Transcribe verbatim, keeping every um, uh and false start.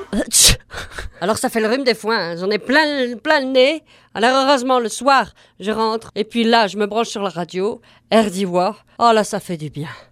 Alors ça fait le rhume des foins, hein. J'en ai plein, plein le nez. Alors heureusement, le soir, je rentre. Et puis là, je me branche sur la radio. R d'Ivoire. Oh là, ça fait du bien.